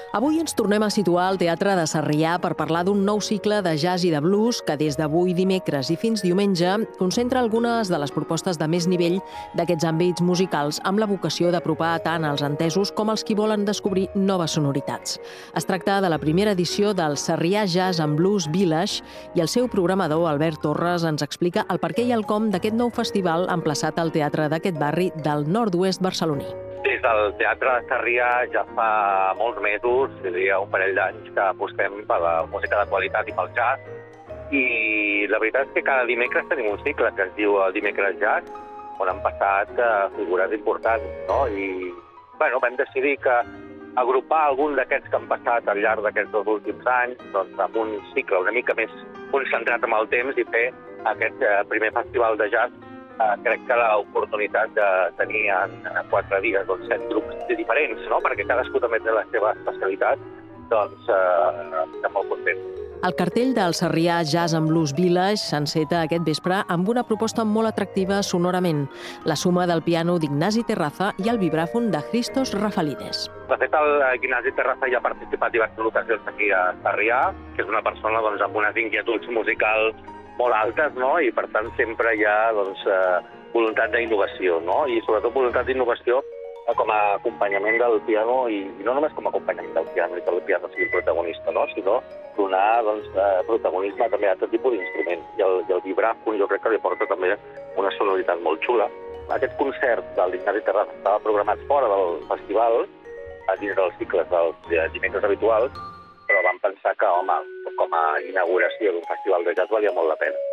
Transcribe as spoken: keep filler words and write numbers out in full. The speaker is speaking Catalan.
Avui ens tornem a situar al Teatre de Sarrià per parlar d'un nou cicle de jazz i de blues que des d'avui dimecres i fins diumenge concentra algunes de les propostes de més nivell d'aquests àmbits musicals amb la vocació d'apropar tant als entesos com als qui volen descobrir noves sonoritats. Es tracta de la primera edició del Sarrià Jazz and Blues Village i el seu programador, Albert Torres, ens explica el perquè i el com d'aquest nou festival emplaçat al teatre d'aquest barri del nord-oest barceloní. Des del Teatre de Sarrià ja fa molts mesos, diria un parell d'anys, que apostem per la música de qualitat i pel jazz. I la veritat és que cada dimecres tenim un cicle que es diu Dimecres Jazz, on han passat uh, figures importants, no? I bueno, vam decidir que agrupar algun d'aquests que han passat al llarg d'aquests dos últims anys doncs, amb un cicle una mica més concentrat en el temps i fer aquest uh, primer festival de jazz. Uh, crec que l'oportunitat de tenir en, en quatre dies doncs, set grups diferents, no? Perquè cadascú també té la seva especialitat, doncs uh, estem molt contents. El cartell del Sarrià Jazz and Blues Village s'enceta aquest vespre amb una proposta molt atractiva sonorament, la suma del piano d'Ignasi Terraza i el vibràfon de Christos Rafalides. De fet, el Ignasi Terraza ja ha participat en diverses ocasions aquí a Sarrià, que és una persona doncs, amb unes inquietuds musicals molt altes, no? I per tant sempre hi ha doncs, eh, voluntat d'innovació, no? I sobretot voluntat d'innovació eh, com a acompanyament del piano, i, i no només com a acompanyament del piano, i que el piano sigui el protagonista, no? Sinó donar doncs, eh, protagonisme també a tot tipus d'instruments. I el, i el vibràfon jo crec que li porta també una sonoritat molt xula. Aquest concert de l'Ignasi Terraza estava programat fora del festival, a dins dels cicles dels dimecres habituals, però vam pensar que, home, com a inauguració d'un festival de jazz valia molt la pena.